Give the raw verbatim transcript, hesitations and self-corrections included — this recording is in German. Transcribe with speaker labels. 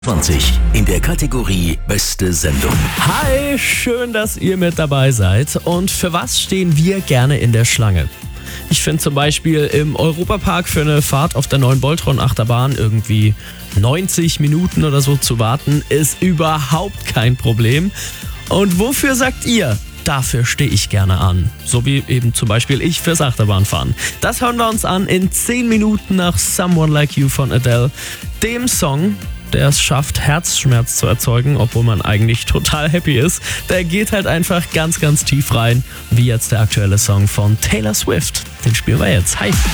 Speaker 1: zwanzig in der Kategorie Beste Sendung.
Speaker 2: Hi, schön, dass ihr mit dabei seid. Und für was stehen wir gerne in der Schlange? Ich finde zum Beispiel im Europapark für eine Fahrt auf der neuen Boltron-Achterbahn irgendwie neunzig Minuten oder so zu warten, ist überhaupt kein Problem. Und wofür sagt ihr? Dafür stehe ich gerne an. So wie eben zum Beispiel ich fürs Achterbahnfahren. Das hören wir uns an in zehn Minuten nach Someone Like You von Adele, dem Song, der es schafft, Herzschmerz zu erzeugen, obwohl man eigentlich total happy ist. Der geht halt einfach ganz, ganz tief rein, wie jetzt der aktuelle Song von Taylor Swift. Den spielen wir jetzt. Hi!